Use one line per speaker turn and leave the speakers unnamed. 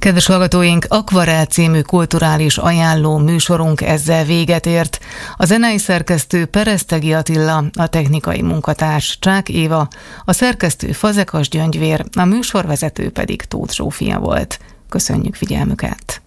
Kedves hallgatóink, Akvarel című kulturális ajánló műsorunk ezzel véget ért. A zenei szerkesztő Peresztegi Attila, a technikai munkatárs Csák Éva, a szerkesztő Fazekas Gyöngyvér, a műsorvezető pedig Tóth Zsófia volt. Köszönjük figyelmüket!